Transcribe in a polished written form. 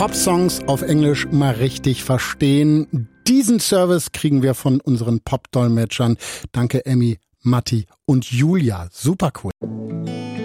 Pop-Songs auf Englisch mal richtig verstehen. Diesen Service kriegen wir von unseren Pop-Dolmetschern. Danke Emmy, Matti und Julia. Super cool.